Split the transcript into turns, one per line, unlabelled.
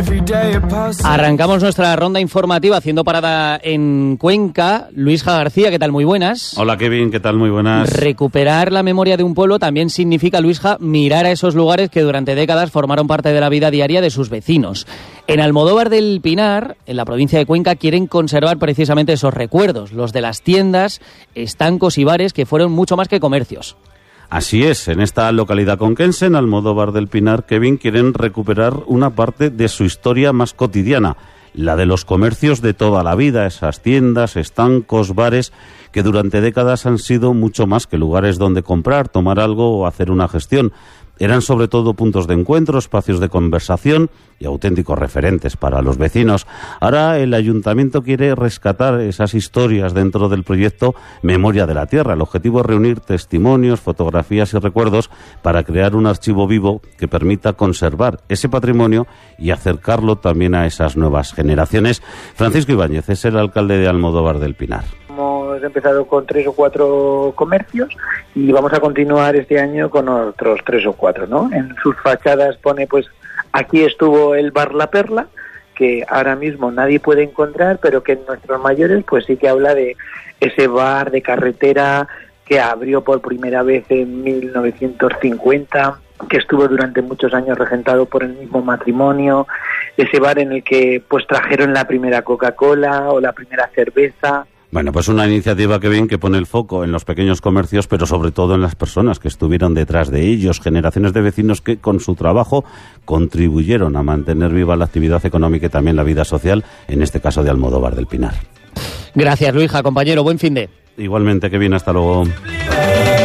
Arrancamos nuestra ronda informativa haciendo parada en Cuenca. Luisja García, ¿qué tal? Muy buenas.
Hola Kevin, ¿qué tal? Muy buenas.
Recuperar la memoria de un pueblo también significa, Luisja, mirar a esos lugares que durante décadas formaron parte de la vida diaria de sus vecinos. En Almodóvar del Pinar, en la provincia de Cuenca, quieren conservar precisamente esos recuerdos, los de las tiendas, estancos y bares que fueron mucho más que comercios.
Así es, en esta localidad conquense, en Almodóvar del Pinar, Kevin, quieren recuperar una parte de su historia más cotidiana, la de los comercios de toda la vida, esas tiendas, estancos, bares, que durante décadas han sido mucho más que lugares donde comprar, tomar algo o hacer una gestión. Eran sobre todo puntos de encuentro, espacios de conversación y auténticos referentes para los vecinos. Ahora el ayuntamiento quiere rescatar esas historias dentro del proyecto Memoria de la Tierra. El objetivo es reunir testimonios, fotografías y recuerdos para crear un archivo vivo que permita conservar ese patrimonio y acercarlo también a esas nuevas generaciones. Francisco Ibáñez es el alcalde de Almodóvar del Pinar.
Hemos empezado con 3 o 4 comercios y vamos a continuar este año con otros 3 o 4, ¿no? En sus fachadas pone, pues, aquí estuvo el bar La Perla, que ahora mismo nadie puede encontrar, pero que en nuestros mayores, pues sí que habla de ese bar de carretera que abrió por primera vez en 1950, que estuvo durante muchos años regentado por el mismo matrimonio, ese bar en el que, pues, trajeron la primera Coca-Cola o la primera cerveza.
Bueno, pues una iniciativa, Kevin, que pone el foco en los pequeños comercios, pero sobre todo en las personas que estuvieron detrás de ellos, generaciones de vecinos que con su trabajo contribuyeron a mantener viva la actividad económica y también la vida social, en este caso de Almodóvar del Pinar.
Gracias, Luisja, compañero. Buen fin de.
Igualmente, Kevin, hasta luego.